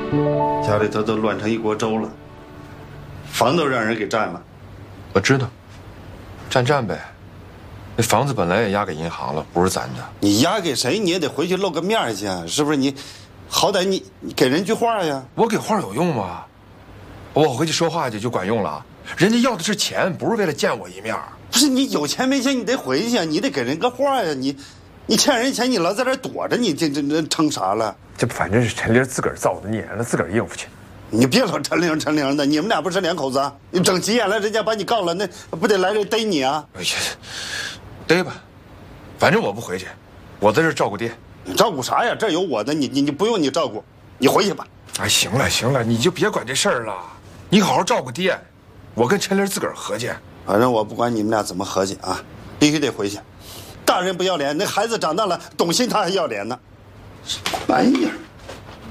家里头都乱成一锅粥了，房都让人给占了。 我知道，占呗。那房子本来也押给银行了，不是咱的。 你押给谁，你也得回去露个面去，是不是？你，好歹你给人句话呀。 我给话有用吗？我回去说话去就管用了。人家要的是钱，不是为了见我一面。 不是你有钱没钱，你得回去，你得给人个话呀。你欠人钱，你老在这躲着，你这成啥了？ 这反正是陈玲自个儿造的孽，让自个儿应付去。 你别老陈玲的，你们俩不是两口子啊？你整急眼了，人家把你告了，那不得来人逮你啊？ 哎呀，逮吧，反正我不回去，我在这照顾爹。 你照顾啥呀？这有我的，你不用你照顾，你回去吧。 哎，行了，你就别管这事儿了，你好好照顾爹，我跟陈玲自个儿和解。 反正我不管你们俩怎么和解啊，必须得回去。大人不要脸，那孩子长大了懂心，他还要脸呢。什么玩意儿？